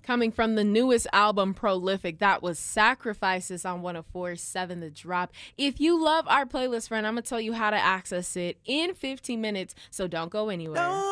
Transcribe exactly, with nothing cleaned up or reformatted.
Coming from the newest album, Prolific, that was Sacrifices on one oh four point seven The Drop. If you love our playlist, friend, I'm going to tell you how to access it in fifteen minutes, so don't go anywhere.